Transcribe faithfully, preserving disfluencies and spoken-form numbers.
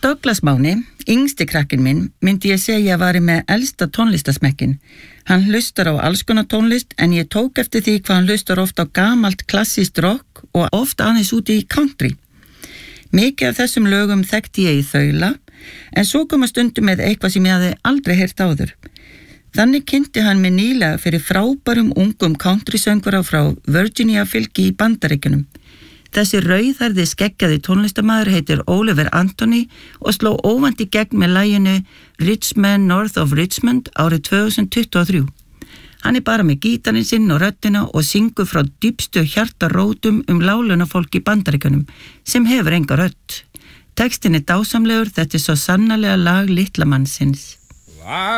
Douglas Máni, yngsti krakkinn minn, myndi ég segja að væri með elsta tónlistasmekkin. Hann hlustar á alls konar tónlist en ég tók eftir því hvað hann hlustar oft á gamalt klassískt rock og oft aðeins úti í country. Mikið af þessum lögum þekkti ég í þaula en svo kom að stundum með eitthvað sem ég hafði aldrei heyrt áður. Þannig kynnti hann mig nýlega fyrir frábærum ungum countrysöngvara frá Virginia fylki í Bandaríkjunum. Þessi rauðhærði skeggjaði tónlistarmaður heitir Oliver Anthony og sló óvænt í gegn með laginu Rich Man North of Richmond árið tvö þúsund tuttugu og þrjú. Hann er bara með gítarinn sinn og röddina og syngur frá dýpstu hjartarótum um láglaunafólk í Bandaríkjunum sem hefur enga rödd. Textin er dásamlegur, þetta er svo sannarlega lag litla mannsins.